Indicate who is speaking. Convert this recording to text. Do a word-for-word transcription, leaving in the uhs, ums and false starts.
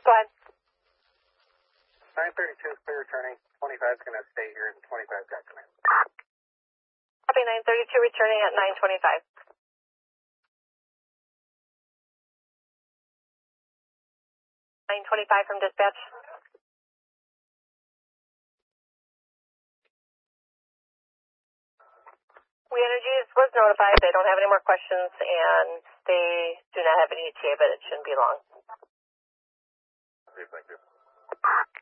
Speaker 1: Go ahead.
Speaker 2: nine thirty-two is clear returning. twenty-five is going to stay here, and twenty-five got command.
Speaker 1: Copy, nine thirty-two returning at nine twenty-five. nine twenty-five from dispatch. We Energies was notified. They don't have any more questions, and they do not have an E T A, but it shouldn't be long.
Speaker 2: Okay, thank you.